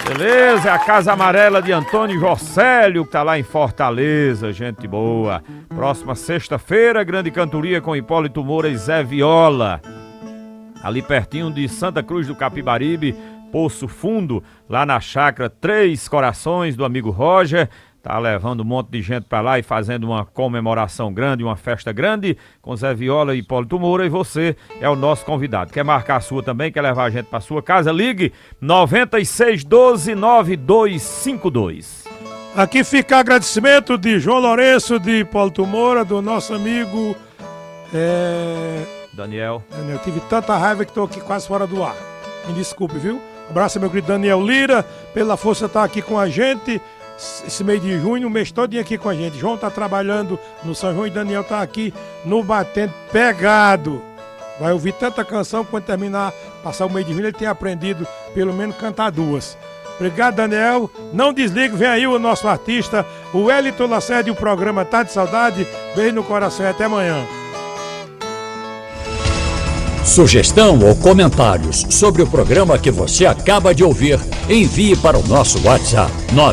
Beleza, é a Casa Amarela de Antônio Jocélio, que tá lá em Fortaleza, gente boa. Próxima sexta-feira, grande cantoria com Hipólito Moura e Zé Viola. Ali pertinho de Santa Cruz do Capibaribe, Poço Fundo, lá na chácara Três Corações do amigo Roger. Tá levando um monte de gente pra lá e fazendo uma comemoração grande, uma festa grande com Zé Viola e Hipólito Moura, e você é o nosso convidado. Quer marcar a sua também, quer levar a gente pra sua casa? Ligue 96129252. Aqui fica agradecimento de João Lourenço, de Hipólito Moura, do nosso amigo Daniel. Eu tive tanta raiva que estou aqui quase fora do ar. Me desculpe, viu? Um abraço, meu querido Daniel Lira, pela força estar aqui com a gente. Esse mês de junho, o mês todinho aqui com a gente. João tá trabalhando no São João e Daniel tá aqui no Batente pegado. Vai ouvir tanta canção que quando terminar, passar o mês de junho, ele tem aprendido pelo menos cantar duas. Obrigado, Daniel. Não desligue, vem aí o nosso artista, o Wellington Lacerda, e o programa Tá de Saudade. Beijo no coração e até amanhã. Sugestão ou comentários sobre o programa que você acaba de ouvir, envie para o nosso WhatsApp